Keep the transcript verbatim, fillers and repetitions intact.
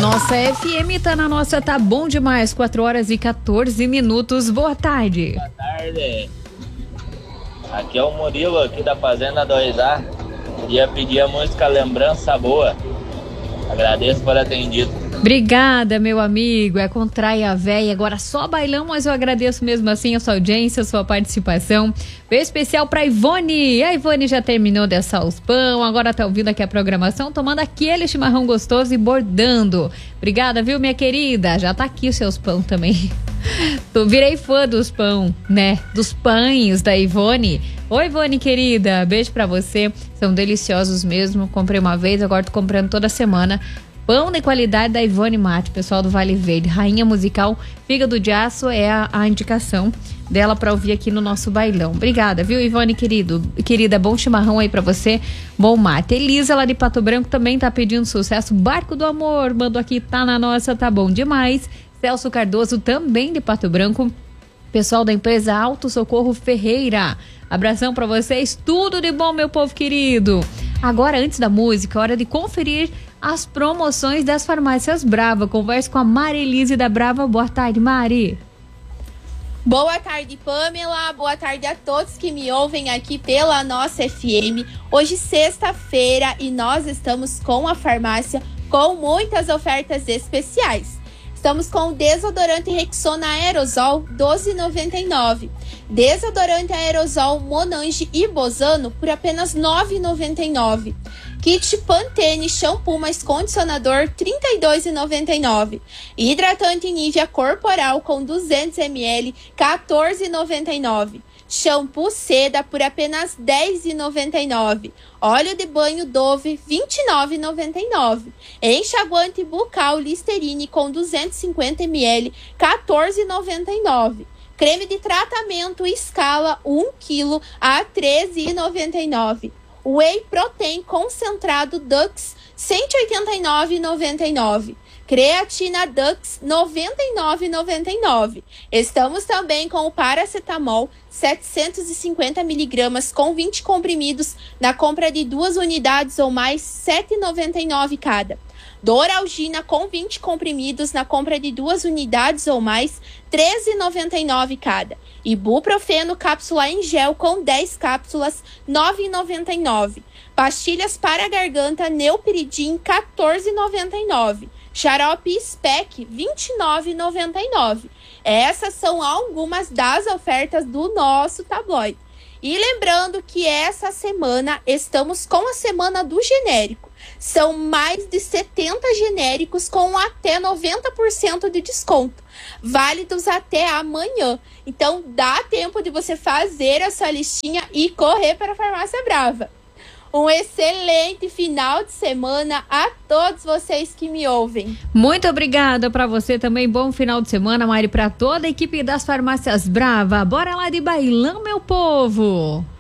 Nossa F M tá na nossa, tá bom demais, quatro horas e quatorze minutos, boa tarde. Boa tarde, aqui é o Murilo, aqui da Fazenda dois A, queria pedir a música Lembrança Boa, agradeço por atendido. Obrigada, meu amigo, é Contraia Véia, agora só bailão, mas eu agradeço mesmo assim a sua audiência, a sua participação. Beijo especial pra Ivone, a Ivone já terminou de assar os pão, agora tá ouvindo aqui a programação, tomando aquele chimarrão gostoso e bordando. Obrigada, viu, minha querida, já tá aqui os seus pão também. Tô, virei fã dos pão, né, dos pães da Ivone. Oi, Ivone, querida, beijo pra você, são deliciosos mesmo, comprei uma vez, agora tô comprando toda semana. Pão de qualidade da Ivone Mate, pessoal do Vale Verde, rainha musical, Fígado de Aço é a, a indicação dela para ouvir aqui no nosso bailão. Obrigada, viu, Ivone, querido, querida, bom chimarrão aí para você, bom mate. Elisa lá de Pato Branco também tá pedindo sucesso, Barco do Amor, mandou aqui, tá na nossa, tá bom demais. Celso Cardoso também de Pato Branco, pessoal da empresa Auto Socorro Ferreira, abração para vocês, tudo de bom, meu povo querido. Agora, antes da música, hora de conferir as promoções das farmácias Brava. Converso com a Marilise da Brava. Boa tarde, Mari. Boa tarde, Pamela. Boa tarde a todos que me ouvem aqui pela nossa F M. Hoje, sexta-feira, e nós estamos com a farmácia com muitas ofertas especiais. Estamos com o desodorante Rexona Aerosol doze reais e noventa e nove centavos. Desodorante Aerosol Monange e Bozano por apenas nove reais e noventa e nove centavos. Kit Pantene shampoo mais condicionador trinta e dois reais e noventa e nove centavos. Hidratante Nivea corporal com duzentos mililitros quatorze reais e noventa e nove centavos. Shampoo Seda por apenas dez reais e noventa e nove centavos. Óleo de banho Dove vinte e nove reais e noventa e nove centavos. Enxaguante bucal Listerine com duzentos e cinquenta mililitros quatorze reais e noventa e nove centavos. Creme de tratamento Scala um quilo a treze reais e noventa e nove centavos. Whey Protein concentrado Dux cento e oitenta e nove reais e noventa e nove centavos. Creatina Dux noventa e nove reais e noventa e nove centavos. Estamos também com o paracetamol setecentos e cinquenta miligramas com vinte comprimidos na compra de duas unidades ou mais sete reais e noventa e nove centavos cada. Doralgina com vinte comprimidos na compra de duas unidades ou mais, treze reais e noventa e nove centavos cada. Ibuprofeno cápsula em gel com dez cápsulas, nove reais e noventa e nove centavos. Pastilhas para garganta Neupiridim, quatorze reais e noventa e nove centavos. Xarope Spec, vinte e nove reais e noventa e nove centavos. Essas são algumas das ofertas do nosso tabloide. E lembrando que essa semana estamos com a semana do genérico. São mais de setenta genéricos com até noventa por cento de desconto, válidos até amanhã. Então dá tempo de você fazer a sua listinha e correr para a Farmácia Brava. Um excelente final de semana a todos vocês que me ouvem. Muito obrigada para você também. Bom final de semana, Mari, para toda a equipe das Farmácias Brava. Bora lá de bailão, meu povo!